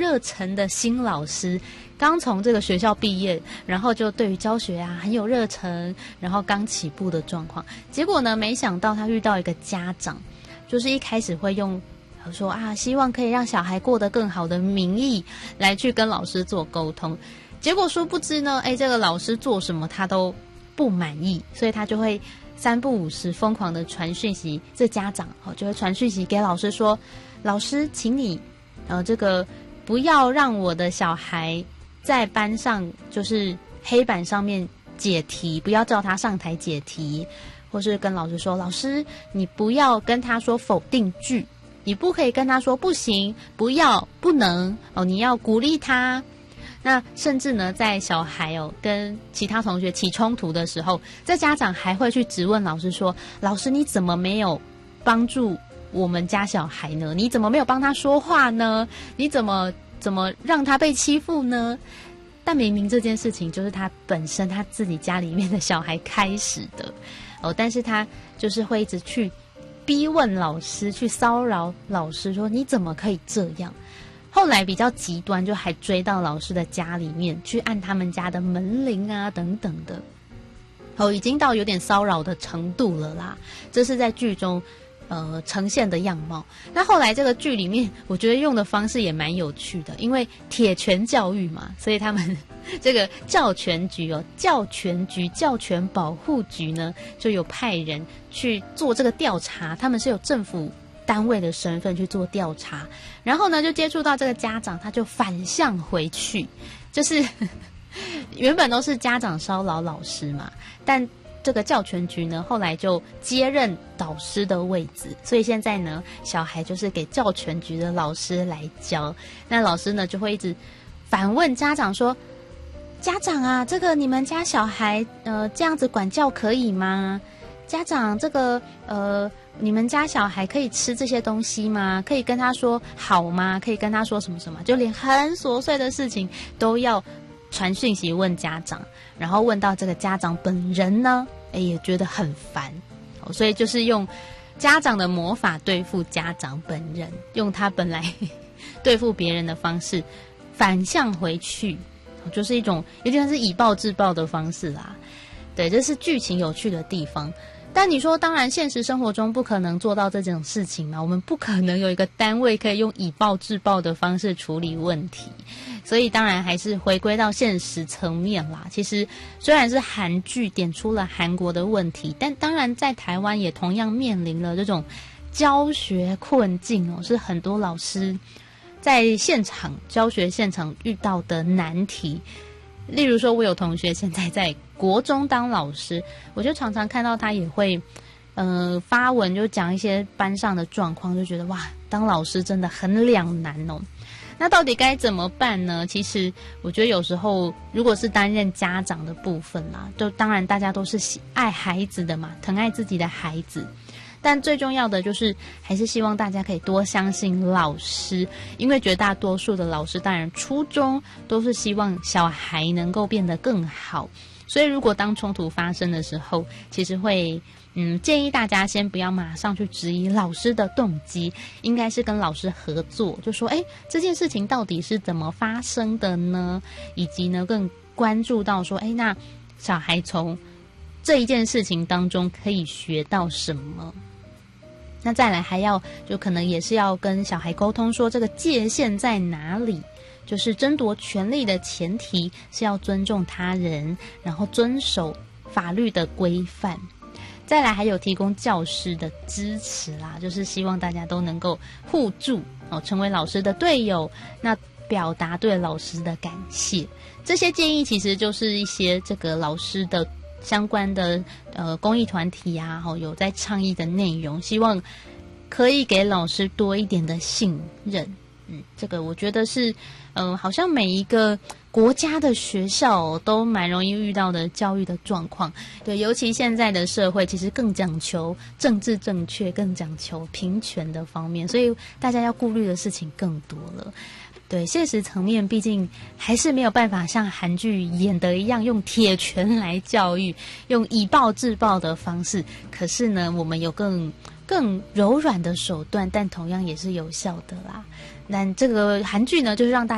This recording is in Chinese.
热忱的新老师，刚从这个学校毕业，然后就对于教学啊很有热忱，然后刚起步的状况。结果呢，没想到他遇到一个家长，就是一开始会用说啊，希望可以让小孩过得更好的名义来去跟老师做沟通。结果殊不知呢，这个老师做什么他都不满意，所以他就会三不五时疯狂的传讯息，这家长就会传讯息给老师说，老师请你这个不要让我的小孩在班上就是黑板上面解题，不要叫他上台解题，或是跟老师说，老师你不要跟他说否定句，你不可以跟他说不行不要不能你要鼓励他。那甚至呢，在小孩跟其他同学起冲突的时候，这家长还会去质问老师说，老师你怎么没有帮助我们家小孩呢？你怎么没有帮他说话呢？你怎么让他被欺负呢？但明明这件事情就是他本身他自己家里面的小孩开始的但是他就是会一直去逼问老师，去骚扰老师说你怎么可以这样。后来比较极端，就还追到老师的家里面去按他们家的门铃啊等等的已经到有点骚扰的程度了啦。这是在剧中呈现的样貌。那后来这个剧里面我觉得用的方式也蛮有趣的，因为铁拳教育嘛，所以他们这个教权局教权保护局呢就有派人去做这个调查，他们是有政府单位的身份去做调查，然后呢就接触到这个家长，他就反向回去，就是原本都是家长骚扰老师嘛，但这个教权局呢后来就接任导师的位置，所以现在呢小孩就是给教权局的老师来教。那老师呢就会一直反问家长说，家长啊，这个你们家小孩这样子管教可以吗？家长这个你们家小孩可以吃这些东西吗？可以跟他说好吗？可以跟他说什么什么，就连很琐碎的事情都要传讯息问家长，然后问到这个家长本人呢也觉得很烦所以就是用家长的魔法对付家长本人，用他本来对付别人的方式反向回去，就是一种有点是以暴制暴的方式啦。对，这是剧情有趣的地方。但你说当然现实生活中不可能做到这种事情嘛，我们不可能有一个单位可以用以暴制暴的方式处理问题，所以当然还是回归到现实层面啦。其实虽然是韩剧点出了韩国的问题，但当然在台湾也同样面临了这种教学困境是很多老师在现场教学现场遇到的难题。例如说我有同学现在在国中当老师，我就常常看到他也会发文就讲一些班上的状况，就觉得哇，当老师真的很两难那到底该怎么办呢？其实我觉得有时候如果是担任家长的部分啦，就当然大家都是爱孩子的嘛，疼爱自己的孩子，但最重要的就是还是希望大家可以多相信老师，因为绝大多数的老师当然初衷都是希望小孩能够变得更好，所以如果当冲突发生的时候，其实会建议大家先不要马上去质疑老师的动机，应该是跟老师合作，就说这件事情到底是怎么发生的呢？以及呢更关注到说那小孩从这一件事情当中可以学到什么。那再来还要就可能也是要跟小孩沟通说这个界限在哪里，就是争夺权利的前提是要尊重他人，然后遵守法律的规范。再来还有提供教师的支持啦，就是希望大家都能够互助成为老师的队友，那表达对老师的感谢。这些建议其实就是一些这个老师的相关的公益团体啊有在倡议的内容，希望可以给老师多一点的信任。这个我觉得是好像每一个国家的学校都蛮容易遇到的教育的状况。对，尤其现在的社会其实更讲求政治正确，更讲求平权的方面，所以大家要顾虑的事情更多了。对，现实层面毕竟还是没有办法像韩剧演的一样用铁拳来教育，用以暴制暴的方式，可是呢我们有更柔软的手段，但同样也是有效的啦。那这个韩剧呢就是让大家